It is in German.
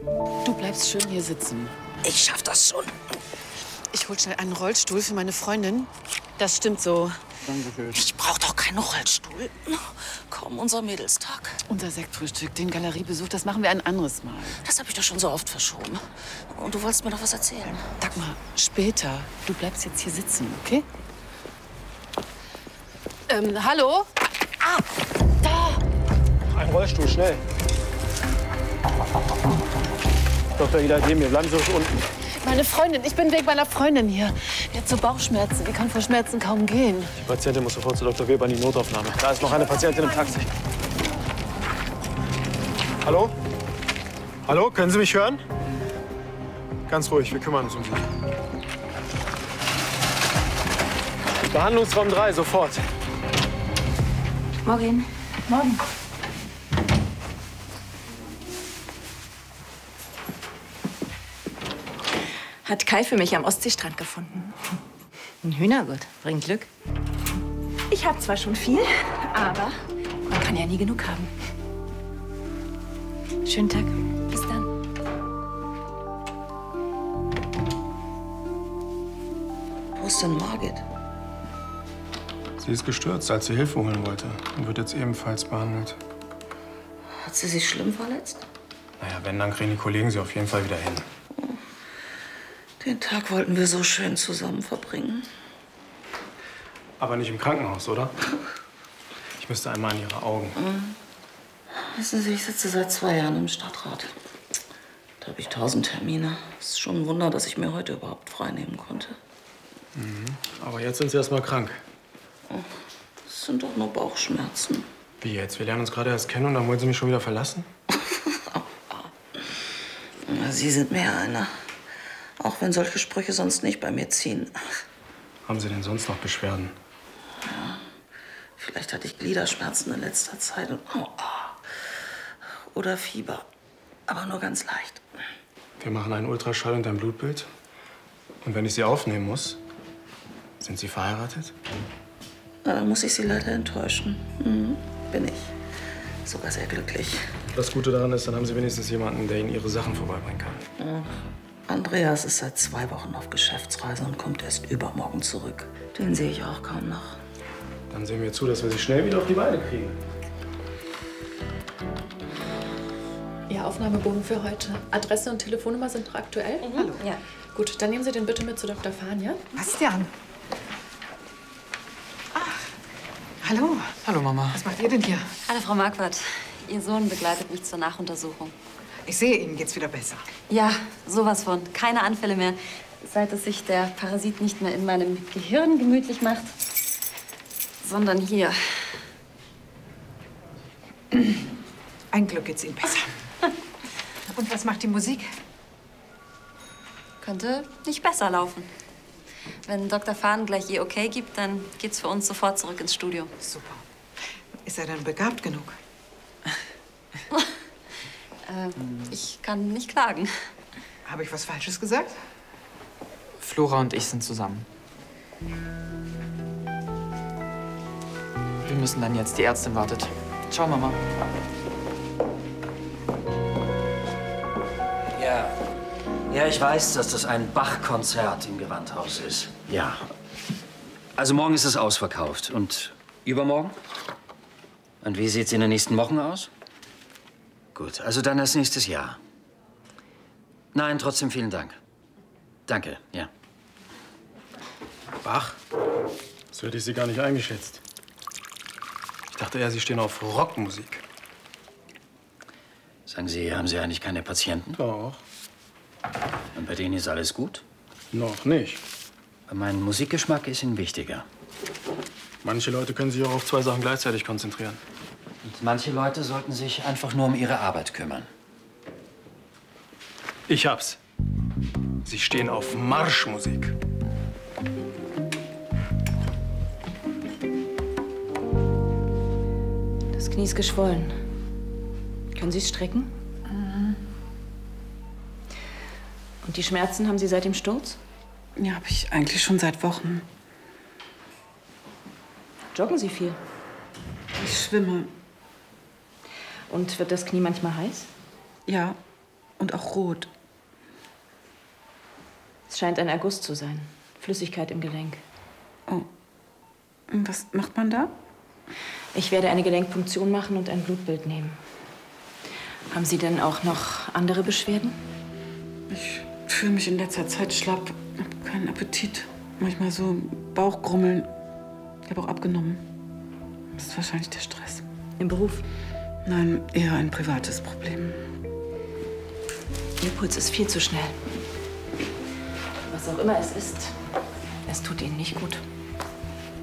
Du bleibst schön hier sitzen. Ich schaff das schon. Ich hol schnell einen Rollstuhl für meine Freundin. Das stimmt so. Dankeschön. Ich brauch doch keinen Rollstuhl. Kaum unser Mädelstag. Unser Sektfrühstück, den Galeriebesuch, das machen wir ein anderes Mal. Das habe ich doch schon so oft verschoben. Und du wolltest mir doch was erzählen. Dagmar, später. Du bleibst jetzt hier sitzen, okay? Hallo? Ah, da! Ein Rollstuhl, schnell. Dr. Ida Demir, bleiben Sie ruhig unten. Meine Freundin, ich bin wegen meiner Freundin hier. Die hat so Bauchschmerzen, die kann vor Schmerzen kaum gehen. Die Patientin muss sofort zu Dr. Weber in die Notaufnahme. Da ist noch eine Patientin im Taxi. Hallo? Hallo, können Sie mich hören? Ganz ruhig, wir kümmern uns um Sie. Behandlungsraum 3, sofort. Morgen. Morgen. Hat Kai für mich am Ostseestrand gefunden. Ein Hühnergott, bringt Glück. Ich habe zwar schon viel, aber man kann ja nie genug haben. Schönen Tag. Bis dann. Wo ist denn Margit? Sie ist gestürzt, als sie Hilfe holen wollte und wird jetzt ebenfalls behandelt. Hat sie sich schlimm verletzt? Naja, wenn, dann kriegen die Kollegen sie auf jeden Fall wieder hin. Den Tag wollten wir so schön zusammen verbringen. Aber nicht im Krankenhaus, oder? Ich müsste einmal an Ihre Augen. Wissen Sie, ich sitze seit 2 Jahren im Stadtrat. Da habe ich 1000 Termine. Es ist schon ein Wunder, dass ich mir heute überhaupt frei nehmen konnte. Aber jetzt sind Sie erst mal krank. Das sind doch nur Bauchschmerzen. Wie jetzt? Wir lernen uns gerade erst kennen und dann wollen Sie mich schon wieder verlassen? Sie sind mehr einer. Auch wenn solche Sprüche sonst nicht bei mir ziehen. Haben Sie denn sonst noch Beschwerden? Vielleicht hatte ich Gliederschmerzen in letzter Zeit. Oder Fieber. Aber nur ganz leicht. Wir machen einen Ultraschall und ein Blutbild. Und wenn ich Sie aufnehmen muss, sind Sie verheiratet? Na, dann muss ich Sie leider enttäuschen. Bin ich. Sogar sehr glücklich. Das Gute daran ist, dann haben Sie wenigstens jemanden, der Ihnen Ihre Sachen vorbeibringen kann. Andreas ist seit 2 Wochen auf Geschäftsreise und kommt erst übermorgen zurück. Den sehe ich auch kaum noch. Dann sehen wir zu, dass wir Sie schnell wieder auf die Beine kriegen. Ihr Aufnahmebogen für heute. Adresse und Telefonnummer sind noch aktuell? Hallo. Ja. Gut, dann nehmen Sie den bitte mit zu Dr. Fahn, ja? Bastian. Hallo. Hallo, Mama. Was macht ihr denn hier? Hallo, Frau Marquardt. Ihr Sohn begleitet mich zur Nachuntersuchung. Ich sehe, Ihnen geht's wieder besser. Ja, sowas von. Keine Anfälle mehr. Seit es sich der Parasit nicht mehr in meinem Gehirn gemütlich macht, sondern hier. Ein Glück geht's Ihnen besser. Und was macht die Musik? Könnte nicht besser laufen. Wenn Dr. Fahn gleich ihr Okay gibt, dann geht's für uns sofort zurück ins Studio. Super. Ist er denn begabt genug? Ich kann nicht klagen. Habe ich was Falsches gesagt? Flora und ich sind zusammen. Wir müssen dann jetzt. Die Ärztin wartet. Ciao, Mama. Ja. Ja, ich weiß, dass das ein Bach-Konzert im Gewandhaus ist. Ja. Also morgen ist es ausverkauft. Und übermorgen? Und wie sieht's in den nächsten Wochen aus? Gut, also dann erst nächstes Jahr. Nein, trotzdem vielen Dank. Danke, ja. Bach? So hätte ich Sie gar nicht eingeschätzt. Ich dachte eher, Sie stehen auf Rockmusik. Sagen Sie, haben Sie eigentlich keine Patienten? Doch. Und bei denen ist alles gut? Noch nicht. Mein Musikgeschmack ist Ihnen wichtiger. Manche Leute können sich auch auf 2 Sachen gleichzeitig konzentrieren. Und manche Leute sollten sich einfach nur um ihre Arbeit kümmern. Ich hab's. Sie stehen auf Marschmusik. Das Knie ist geschwollen. Können Sie es strecken? Und die Schmerzen haben Sie seit dem Sturz? Ja, habe ich eigentlich schon seit Wochen. Joggen Sie viel? Ich schwimme. Und wird das Knie manchmal heiß? Ja, Und auch rot. Es scheint ein Erguss zu sein. Flüssigkeit im Gelenk. Oh. Und was macht man da? Ich werde eine Gelenkpunktion machen und ein Blutbild nehmen. Haben Sie denn auch noch andere Beschwerden? Ich fühle mich in letzter Zeit schlapp. Hab keinen Appetit. Manchmal so Bauchgrummeln. Ich habe auch abgenommen. Das ist wahrscheinlich der Stress. Im Beruf? Nein, eher ein privates Problem. Ihr Puls ist viel zu schnell. Was auch immer es ist, es tut Ihnen nicht gut.